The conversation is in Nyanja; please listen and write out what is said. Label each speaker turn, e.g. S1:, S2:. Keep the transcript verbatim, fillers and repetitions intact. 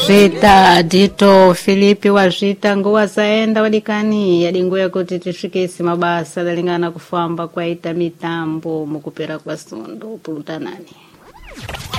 S1: Zvita dito Filipi wazvita nguwa zaenda wadikani yadinguya kuti tisvikise mabasa dalingana kufamba kwaita mitambo mukupera kwa sundo pulutanani.